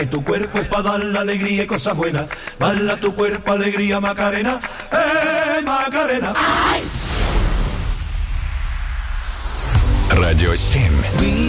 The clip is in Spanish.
Tu cuerpo es para dar la alegría y cosas buenas. Baila tu cuerpo, alegría, Macarena. Macarena. Радио 7.